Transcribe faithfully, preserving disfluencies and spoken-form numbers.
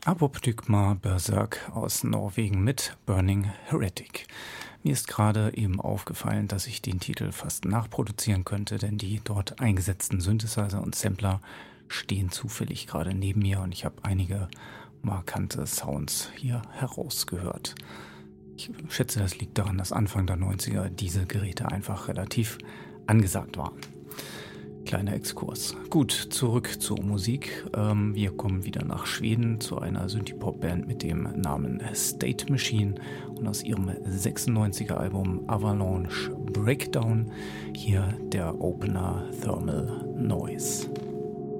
Apoptygma Berserk aus Norwegen mit Burning Heretic. Mir ist gerade eben aufgefallen, dass ich den Titel fast nachproduzieren könnte, denn die dort eingesetzten Synthesizer und Sampler stehen zufällig gerade neben mir und ich habe einige markante Sounds hier herausgehört. Ich schätze, das liegt daran, dass Anfang der neunziger diese Geräte einfach relativ angesagt waren. Kleiner Exkurs. Gut, zurück zur Musik. Ähm, wir kommen wieder nach Schweden zu einer Synthie-Pop-Band mit dem Namen State Machine und aus ihrem sechsundneunziger Album Avalanche Breakdown hier der Opener Thermal Noise.